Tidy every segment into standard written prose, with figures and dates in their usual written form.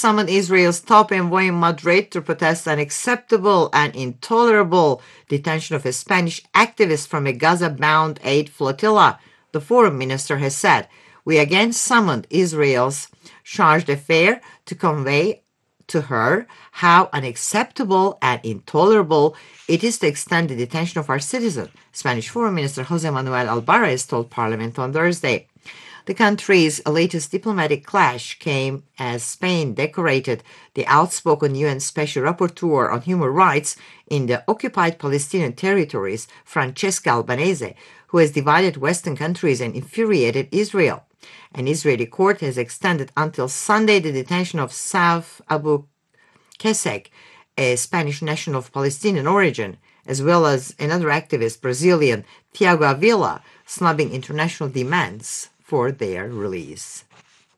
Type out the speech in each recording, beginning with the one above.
summoned Israel's top envoy in Madrid to protest unacceptable and intolerable detention of a Spanish activist from a Gaza-bound aid flotilla, the foreign minister has said. We again summoned Israel's charge d'affaires to convey to her how unacceptable and intolerable it is to extend the detention of our citizen, Spanish Foreign Minister Jose Manuel Alvarez told Parliament on Thursday. The country's latest diplomatic clash came as Spain decorated the outspoken UN Special Rapporteur on Human Rights in the occupied Palestinian territories, Francesca Albanese, who has divided Western countries and infuriated Israel. An Israeli court has extended until Sunday the detention of Saif Abu Kesek, a Spanish national of Palestinian origin, as well as another activist, Brazilian Tiago Avila, snubbing international demands for their release.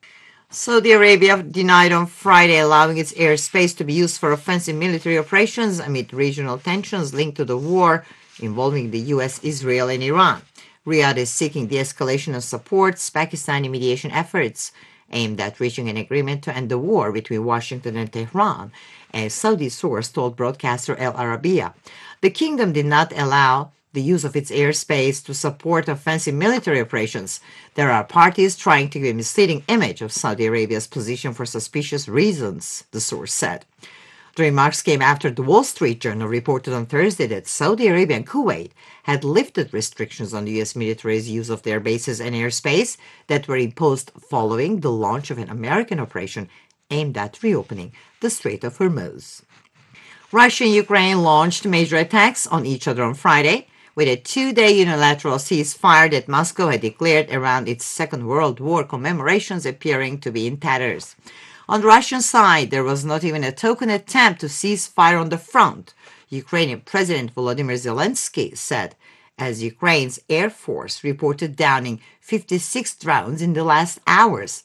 Saudi Arabia denied on Friday allowing its airspace to be used for offensive military operations amid regional tensions linked to the war involving the U.S., Israel, and Iran. Riyadh is seeking de-escalation and supports Pakistani mediation efforts aimed at reaching an agreement to end the war between Washington and Tehran, a Saudi source told broadcaster Al Arabiya. The kingdom did not allow the use of its airspace to support offensive military operations. There are parties trying to give a misleading image of Saudi Arabia's position for suspicious reasons, the source said. The remarks came after the Wall Street Journal reported on Thursday that Saudi Arabia and Kuwait had lifted restrictions on the U.S. military's use of their bases and airspace that were imposed following the launch of an American operation aimed at reopening the Strait of Hormuz. Russia and Ukraine launched major attacks on each other on Friday, with a two-day unilateral ceasefire that Moscow had declared around its Second World War commemorations appearing to be in tatters. On the Russian side, there was not even a token attempt to cease fire on the front, Ukrainian President Volodymyr Zelensky said, as Ukraine's Air Force reported downing 56 drones in the last hours.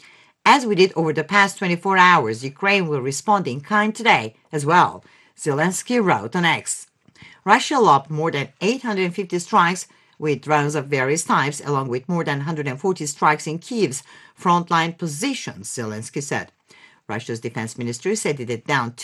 As we did over the past 24 hours, Ukraine will respond in kind today as well, Zelensky wrote on X. Russia lobbed more than 850 strikes with drones of various types, along with more than 140 strikes in Kyiv's frontline positions, Zelensky said. Russia's defense ministry said it had downed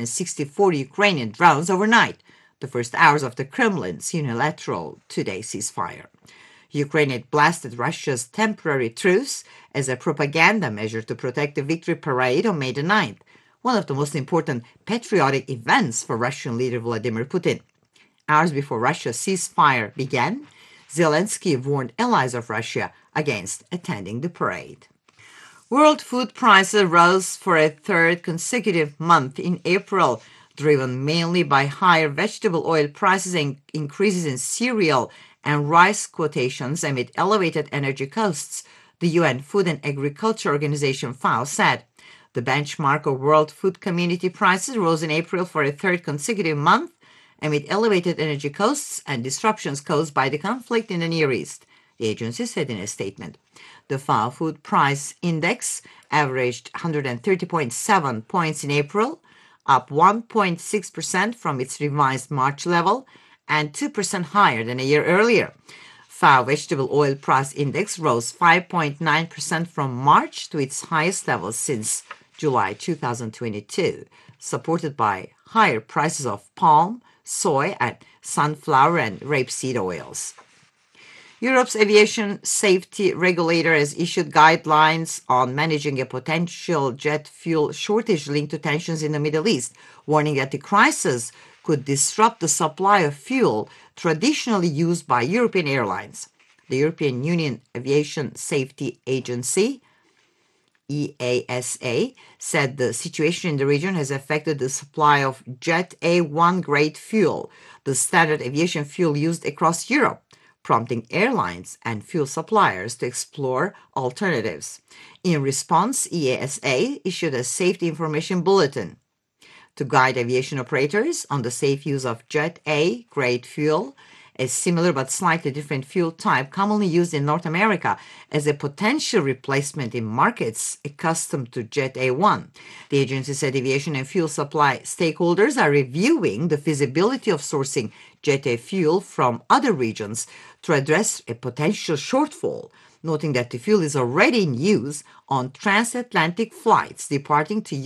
264 Ukrainian drones overnight, the first hours of the Kremlin's unilateral two-day ceasefire. Ukraine had blasted Russia's temporary truce as a propaganda measure to protect the victory parade on May the 9th, one of the most important patriotic events for Russian leader Vladimir Putin. Hours before Russia's ceasefire began, Zelensky warned allies of Russia against attending the parade. World food prices rose for a third consecutive month in April, driven mainly by higher vegetable oil prices and increases in cereal and rice quotations amid elevated energy costs, the UN Food and Agriculture Organization FAO said. The benchmark of world food community prices rose in April for a third consecutive month amid elevated energy costs and disruptions caused by the conflict in the Near East, the agency said in a statement. The FAO Food Price Index averaged 130.7 points in April, up 1.6% from its revised March level and 2% higher than a year earlier. FAO Vegetable Oil Price Index rose 5.9% from March to its highest level since July 2022, supported by higher prices of palm, soy, and sunflower and rapeseed oils. Europe's aviation safety regulator has issued guidelines on managing a potential jet fuel shortage linked to tensions in the Middle East, warning that the crisis could disrupt the supply of fuel traditionally used by European airlines. The European Union Aviation Safety Agency, EASA, said the situation in the region has affected the supply of Jet A1 grade fuel, the standard aviation fuel used across Europe, prompting airlines and fuel suppliers to explore alternatives. In response, EASA issued a safety information bulletin to guide aviation operators on the safe use of Jet A grade fuel, a similar but slightly different fuel type commonly used in North America as a potential replacement in markets accustomed to Jet A1. The agency said aviation and fuel supply stakeholders are reviewing the feasibility of sourcing Jet A fuel from other regions to address a potential shortfall, noting that the fuel is already in use on transatlantic flights departing to